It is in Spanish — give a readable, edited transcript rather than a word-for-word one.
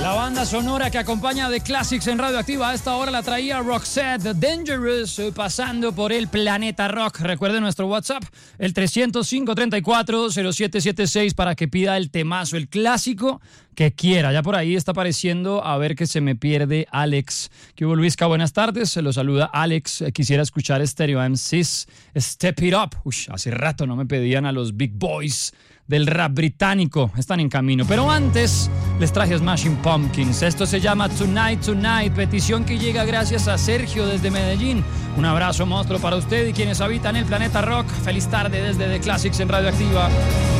La banda sonora que acompaña The Classics en Radioactiva a esta hora la traía Roxette, Dangerous, pasando por el Planeta Rock. Recuerden nuestro WhatsApp, el 305-34-0776, para que pida el temazo, el clásico que quiera. Ya por ahí está apareciendo, a ver que se me pierde Alex. ¿Qué hubo, Luisca? Buenas tardes, se lo saluda Alex. Quisiera escuchar Stereo MCs, Step It Up. Hace rato no me pedían a los Big Boys del rap británico, están en camino. Pero antes les traje Smashing Pumpkins. Esto se llama Tonight Tonight, petición que llega gracias a Sergio desde Medellín. Un abrazo monstruo para usted y quienes habitan el Planeta Rock. Feliz tarde desde The Classics en Radioactiva.